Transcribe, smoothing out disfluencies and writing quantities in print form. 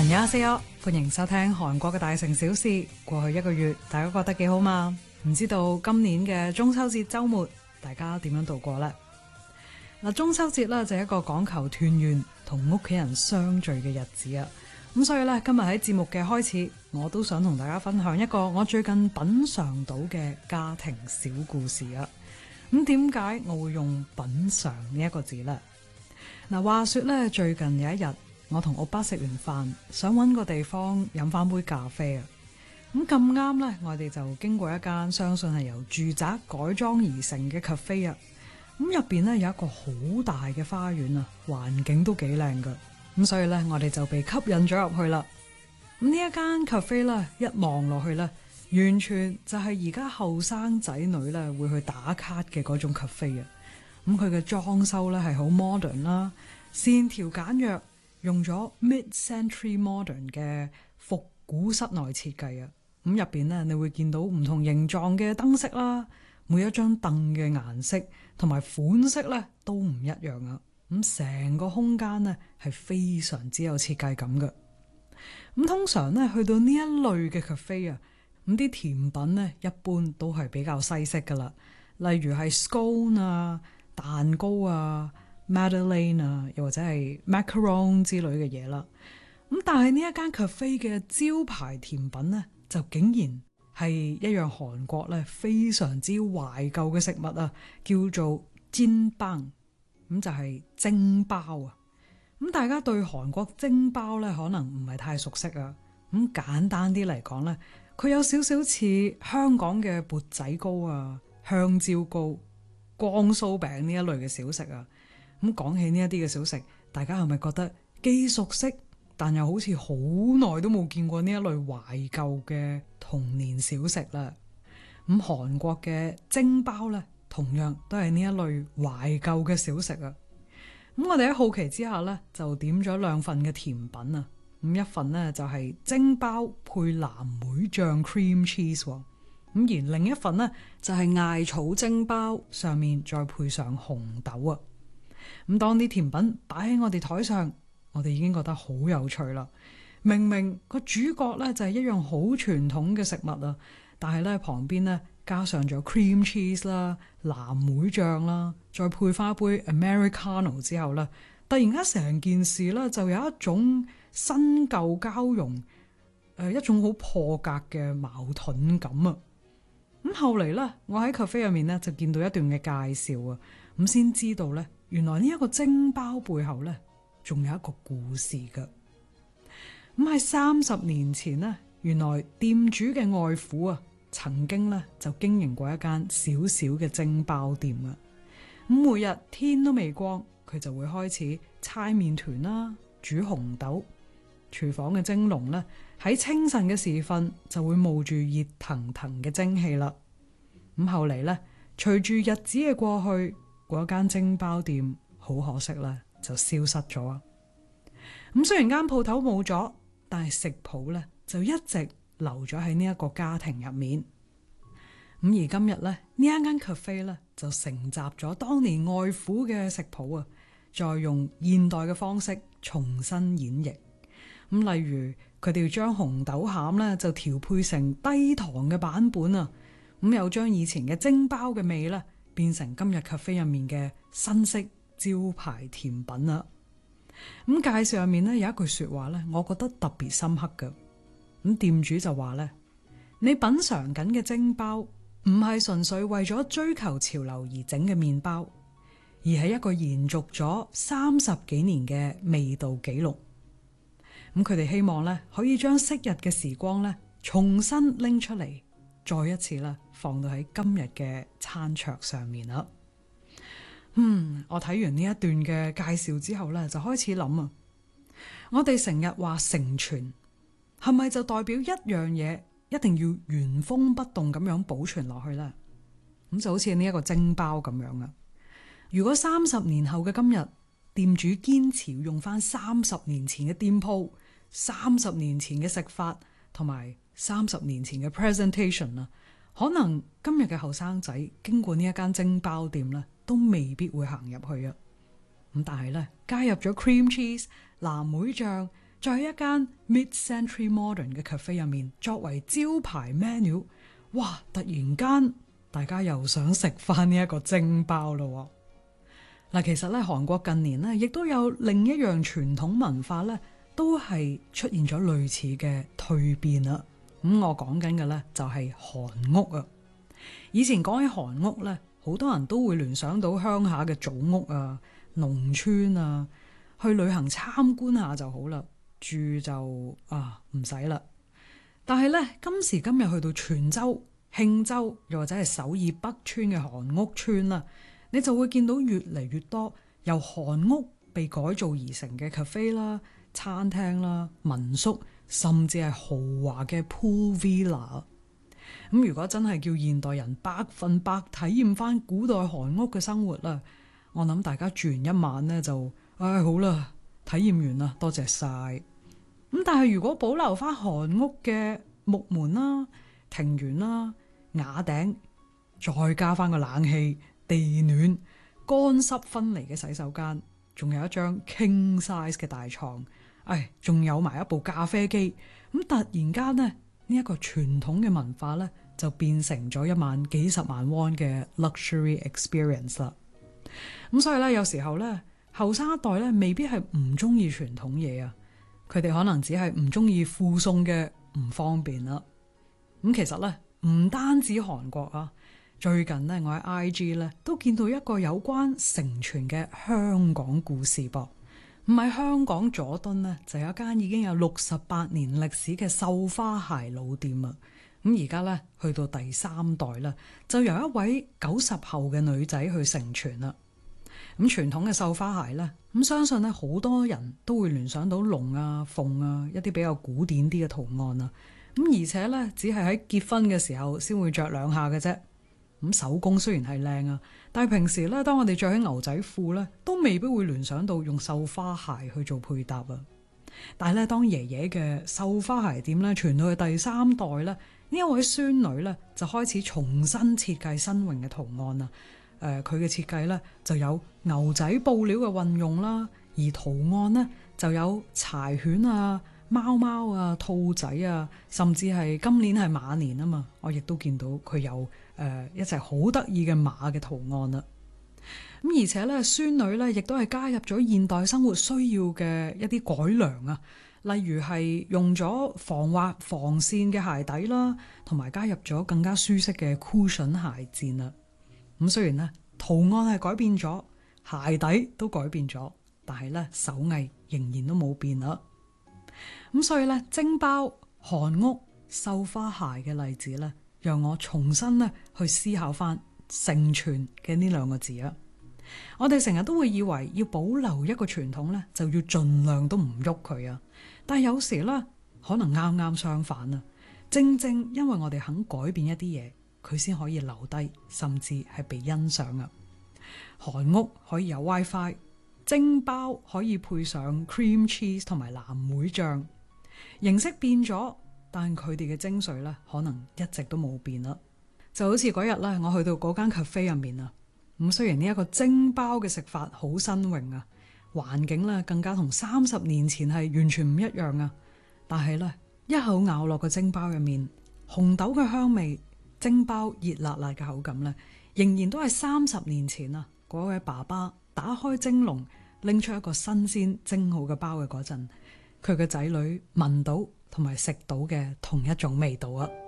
안녕하세요，歡迎收聽韓國嘅大城小事。過去一個月，大家覺得幾好嘛？唔知道今年嘅中秋節週末，大家點樣度過呢？嗱，中秋節咧就係一個講求團圓同屋企人相聚嘅日子啊。咁所以咧，今日喺節目嘅開始，我都想同大家分享一個我最近品嘗到嘅家庭小故事啊。咁點解我會用品嘗呢一個字呢？嗱，話說咧，最近有一日，我同歐巴食完飯，想揾個地方飲翻杯咖啡啊。咁咁啱咧，我哋就經過一間相信係由住宅改裝而成嘅咖啡啊。咁入邊咧有一個好大嘅花園啊，環境都幾靚噶。咁所以咧，我哋就被吸引咗入去啦。咁呢一間咖啡咧，一望落去咧，完全就係而家後生仔女咧會去打卡嘅嗰種咖啡啊。咁佢嘅裝修咧係好 modern 啦，線條簡約，用咗 mid-century modern 嘅復古室內設計啊。咁入邊咧，你會見到唔同形狀嘅燈飾啦，每一張凳嘅顏色同埋款式咧都唔一樣啊。咁成個空間咧係非常之有設計感嘅。咁通常咧去到呢一類嘅 cafe 啊，咁啲甜品咧一般都係比較西式噶啦，例如係 scone 啊、蛋糕啊、Madeleine 啊，又或者係 macaron 之類嘅嘢啦。咁但係呢一間 cafe 嘅招牌甜品咧，就竟然係一樣韓國咧非常之懷舊嘅食物啊，叫做煎包。咁就係蒸包啊。咁大家對韓國蒸包咧可能唔係太熟悉啊。咁簡單啲嚟講咧，佢有少少似香港嘅缽仔糕啊、香蕉糕、光酥餅呢一類嘅小食啊。咁講起呢一啲嘅小食，大家係咪覺得既熟悉，但又好似好耐都冇見過呢一類懷舊嘅童年小食啦？咁韓國嘅蒸包咧，同樣都係呢一類懷舊嘅小食啊。咁我哋喺好奇之下咧，就點咗兩份嘅甜品啊。咁一份呢，就係蒸包配藍莓醬 cream cheese，咁而另一份呢，就係艾草蒸包，上面再配上紅豆啊。咁當啲甜品擺喺我哋台上，我哋已經覺得好有趣啦。明明個主角咧就係一樣好傳統嘅食物啊，但係咧旁邊咧加上咗 cream cheese 啦、藍莓醬啦，再配翻一杯 Americano 之後咧，突然間成件事咧就有一種新舊交融，一種好破格嘅矛盾感啊。咁後嚟咧，我喺 cafe 入面咧就見到一段嘅介紹啊，咁先知道咧，原來呢一個蒸包背後咧仲有一個故事㗎。咁喺30年前呢，原來店主嘅外父啊，曾經咧就經營過一間小小嘅蒸包店啊。咁每日天都未光，佢就會開始搓麵團啦、煮紅豆。廚房嘅蒸籠咧喺清晨嘅時分就會冒住熱騰騰嘅蒸汽啦。咁後嚟咧，隨住日子嘅過去，嗰間蒸包店好可惜咧就消失咗啊。咁雖然間鋪頭冇咗，但係食譜咧就一直留咗喺呢一個家庭入面。咁而今日咧，呢一間 cafe 咧就承襲咗當年外父嘅食譜啊，再用現代嘅方式重新演繹。咁例如佢哋要將紅豆餡咧就調配成低糖嘅版本啊，咁又將以前嘅蒸包嘅味咧變成今日 cafe 入面嘅新式招牌甜品啦。咁介紹入面咧有一句說話咧，我覺得特別深刻㗎。咁店主就話咧：你品嘗緊嘅蒸包唔係純粹為咗追求潮流而整嘅麵包，而係一個延續咗30幾年嘅味道紀錄。咁佢哋希望咧可以將昔日嘅時光咧重新拎出嚟，再一次咧放到喺今日嘅餐桌上面啦。我睇完呢一段嘅介紹之後咧，就開始諗啊，我哋成日話承傳，係咪就代表一樣嘢一定要原封不動咁樣保存落去呢？咁就好似呢一個蒸包咁樣啊。如果30年後嘅今日，店主堅持要用翻30年前嘅店鋪、30年前嘅食法同埋30年前嘅 presentation 啊，可能今日嘅後生仔經過呢一間蒸包店咧，都未必會行入去啊。咁但係咧，加入咗 cream cheese、藍莓醬， 再喺一間 mid-century modern 嘅 cafe 入面作為招牌 menu， 哇！突然間大家又想食翻呢一個蒸包咯。嗱，其實咧韓國近年咧亦都有另一樣傳統文化咧，都係出現咗類似嘅蛻變啦。我講緊嘅咧就係韓屋啊。以前講起韓屋咧，好多人都會聯想到鄉下嘅祖屋啊、農村啊，去旅行參觀下就好啦，住就唔使啦。但係咧今時今日去到全州、慶州又或者係首爾北村嘅韓屋村啦，你就會見到越嚟越多由韓屋被改造而成嘅 cafe 啦、餐廳啦、民宿，甚至係豪華嘅 pool villa。咁如果真係叫現代人100%體驗翻古代韓屋嘅生活啦，我諗大家住完一晚呢，就好啦，體驗完啦，多謝晒。咁但係如果保留翻韓屋嘅木門啦、庭園啦、瓦頂，再加翻個冷氣、地暖、乾濕分離嘅洗手間，仲有一張 king size 嘅大床，仲有埋一部咖啡機。咁突然間呢一個傳統嘅文化呢，就變成咗一晚幾十萬won嘅 luxury experience 啦。咁所以咧，有時候咧，後生一代咧未必係唔中意傳統嘢啊，佢哋可能只係唔中意附送嘅唔方便啦。咁其實咧，唔單止韓國啊，最近咧我喺 IG 咧都見到一個有關承傳嘅香港故事噃。唔係香港佐敦呢，就有一間已經有68年歷史嘅繡花鞋老店啊。咁而家咧去到第3代啦，就由一位90後嘅女仔去承傳啦。咁傳統嘅繡花鞋咧，咁相信咧好多人都會聯想到龍啊、鳳啊一啲比較古典啲嘅圖案啊。咁而且咧，只係喺結婚嘅時候先會着兩下嘅啫。咁手工雖然係靚啊，但係平時咧，當我哋着起牛仔褲咧，都未必會聯想到用繡花鞋去做配搭啊。但係咧，當爺爺嘅繡花鞋店咧傳到去第3代咧，呢一位孫女咧就開始重新設計新穎嘅圖案啊。佢嘅設計咧就有牛仔布料嘅運用啦，而圖案呢就有柴犬啊、貓貓啊、兔仔啊，甚至係今年係馬年啊嘛，我亦都見到佢有一隻好得意嘅馬嘅圖案啦。咁而且咧，孫女咧亦都係加入咗現代生活需要嘅一啲改良啊，例如係用咗防滑防線嘅鞋底啦，同埋加入咗更加舒適嘅 cushion 鞋墊啦。咁雖然咧圖案係改變咗，鞋底都改變咗，但係咧手藝仍然都冇變啦。咁所以咧，蒸包、韓屋、繡花鞋嘅例子咧，讓我重新咧去思考翻承傳嘅呢2個字啊。我哋成日都會以為要保留一個傳統咧，就要盡量都唔喐佢啊。但係有時咧，可能啱啱相反啊。正正因為我哋肯改變一啲嘢，佢先可以留低，甚至係被欣賞啊。韓屋可以有 WiFi， 蒸包可以配上 cream cheese 同埋藍莓醬，形式變咗，但佢哋嘅精髓咧，可能一直都冇變啦。就好似嗰日咧，我去到嗰間 cafe 入面啊，咁雖然呢一個蒸包嘅食法好新穎啊，環境咧更加同30年前係完全唔一樣啊，但係咧一口咬落個蒸包入面，紅豆嘅香味，蒸包熱辣辣嘅口感咧，仍然都係30年前啊嗰位爸爸打開蒸籠拎出一個新鮮蒸好嘅包嘅嗰陣，佢嘅仔女聞到同埋食到嘅同一種味道啊！